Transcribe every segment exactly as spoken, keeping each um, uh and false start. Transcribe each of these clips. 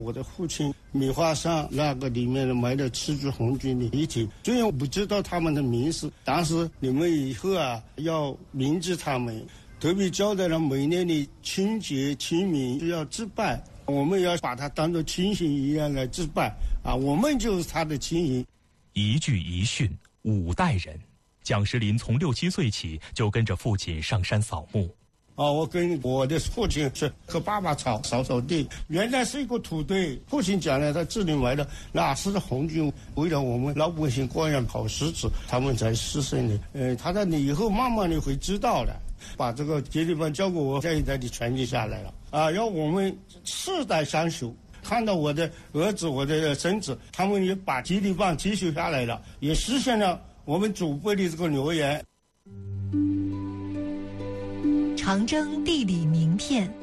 我的父亲米花上那个里面埋的赤柱红军的遗体，虽然我不知道他们的名字，但是你们以后啊要铭记他们，特别交代了每年的春节清明都要祭拜，我们要把它当作亲情一样来祭拜啊，我们就是他的亲人。 一句一训，五代人。蒋时林从六七岁起就跟着父亲上山扫墓。 啊，我跟我的父亲是和爸爸扫扫扫地，原来是一个土堆。父亲讲了，他这里埋的那是红军，为了我们老百姓过上好日子，他们才牺牲的。呃，他说你以后慢慢的会知道的，把这个接力棒交给我，这一代的传承下来了。啊，要我们世代相守。看到我的儿子、我的孙子，他们也把接力棒继续下来了，也实现了我们祖辈的这个诺言。 长征地理名片。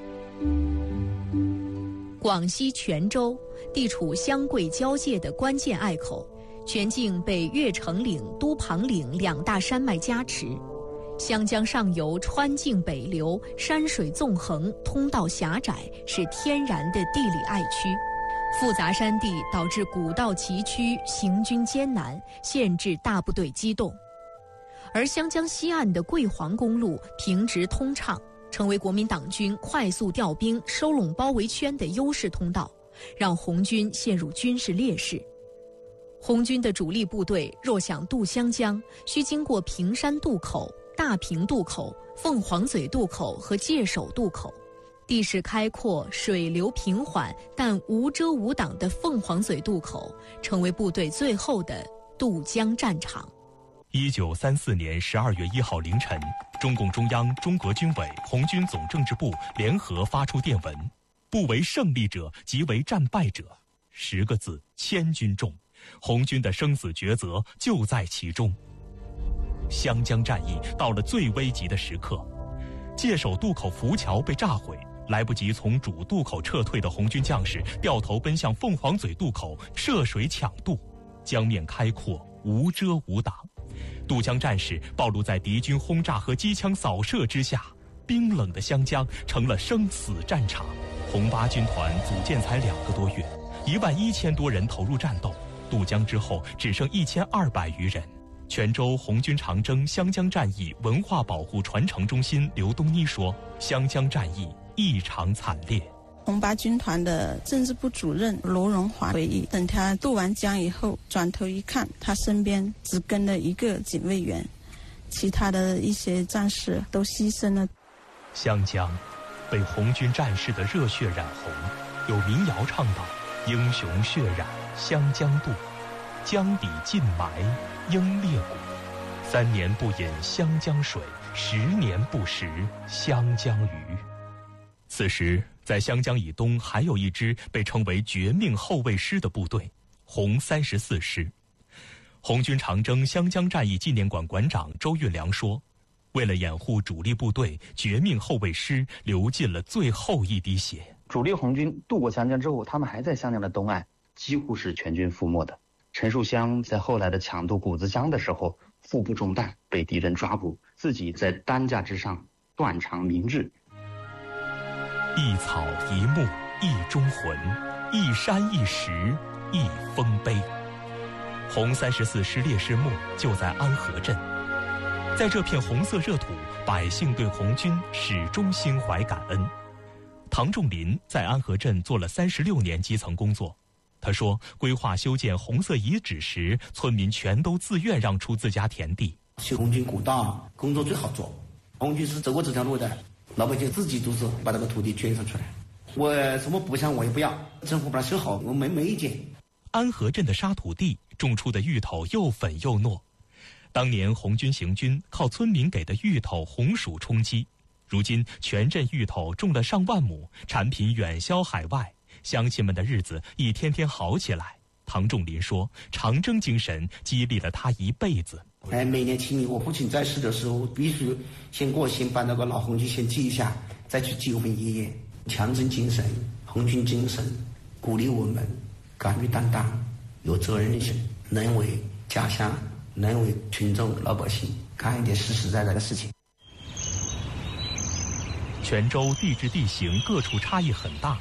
广西全州地处湘桂交界的关键隘口，全境被越城岭、都庞岭两大山脉夹持，湘江上游川泾北流，山水纵横，通道狭窄，是天然的地理隘区。复杂山地导致古道崎岖，行军艰难，限制大部队机动。而湘江西岸的桂黄公路平直通畅，成为国民党军快速调兵、收拢包围圈的优势通道，让红军陷入军事劣势。红军的主力部队若想渡湘江，需经过平山渡口、大平渡口、凤凰嘴渡口和界首渡口。地势开阔，水流平缓，但无遮无挡的凤凰嘴渡口成为部队最后的渡江战场。 一九三四年十二月一号凌晨，中共中央、中革军委、红军总政治部联合发出电文：不为胜利者，即为战败者。十个字，千钧重，红军的生死抉择就在其中。湘江战役到了最危急的时刻，界首渡口浮桥被炸毁，来不及从主渡口撤退的红军将士掉头奔向凤凰嘴渡口涉水抢渡，江面开阔，无遮无挡。渡江战士暴露在敌军轰炸和机枪扫射之下，冰冷的湘江成了生死战场。红八军团组建才两个多月，一万一千多人投入战斗，渡江之后只剩一千二百余人。泉州红军长征湘江战役文化保护传承中心刘东妮说，湘江战役异常惨烈。 红八军团的政治部主任罗荣华回忆，等他渡完江以后，转头一看，他身边只跟了一个警卫员，其他的一些战士都牺牲了。 湘江被红军战士的热血染红，有民谣唱道：英雄血染湘江渡，江底尽埋英烈骨。三年不饮湘江水，十年不食湘江鱼。此时在湘江以东还有一支被称为绝命后卫师的部队，红三十四师。红军长征湘江战役纪念馆馆长周运良说，为了掩护主力部队，绝命后卫师流尽了最后一滴血。 主力红军渡过湘江之后，他们还在湘江的东岸几乎是全军覆没的。陈树湘在后来的抢渡谷子江的时候，腹部中弹被敌人抓捕，自己在担架之上断肠鸣志。 一草一木一忠魂，一山一石一丰碑。红三十四师烈士墓就在安和镇，在这片红色热土，百姓对红军始终心怀感恩。唐仲林在安和镇做了三十六年基层工作，他说，规划修建红色遗址时，村民全都自愿让出自家田地。 修红军古道工作最好做，红军是走过这条路的，老百姓自己都是把这个土地捐献出来。我什么补偿我也不要，政府把它修好，我没没意见。 安和镇的沙土地种出的芋头又粉又糯，当年红军行军靠村民给的芋头红薯充饥，如今全镇芋头种了上万亩，产品远销海外，乡亲们的日子一天天好起来。唐仲林说，长征精神激励了他一辈子。 哎，每年清明我父亲在世的时候，必须先过先把那个老红军先祭一下，再去祭我们爷爷。强征精神、红军精神鼓励我们敢于担当，有责任心，能为家乡，能为群众老百姓干一点实实在在的事情。 泉州地质地形各处差异很大，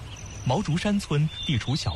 毛竹山村地处小